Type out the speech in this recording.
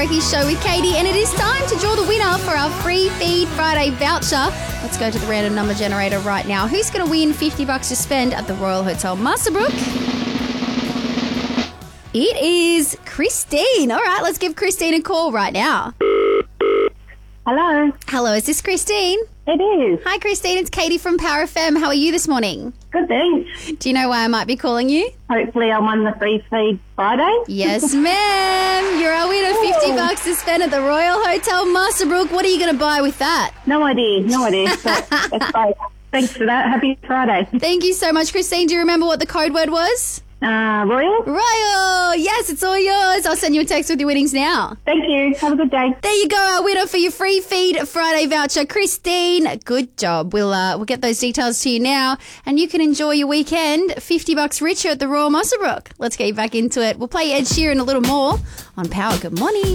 Show with Katie, and it is time to draw the winner for our Free Feed Friday voucher. Let's go to the random number generator right now. Who's going to win $50 to spend at the Royal Hotel Muswellbrook? It is Christine. All right, let's give Christine a call right now. Hello. Hello, is this Christine? It is. Hi, Christine. It's Katie from Power FM. How are you this morning? Good, thanks. Do you know why I might be calling you? Hopefully I won the Free Feed Friday. Yes, ma'am. You're our winner. $50 to spend at the Royal Hotel Muswellbrook. What are you going to buy with that? No idea. But that's great. Thanks for that. Happy Friday. Thank you so much, Christine. Do you remember what the code word was? Royal. Royal. Yes, it's all yours. I'll send you a text with your winnings now. Thank you. Have a good day. There you go, our winner for your Free Feed Friday voucher, Christine. Good job. We'll get those details to you now, and you can enjoy your weekend $50 richer at the Royal Muswellbrook. Let's get back into it. We'll play Ed Sheeran a little more on Power. Good morning.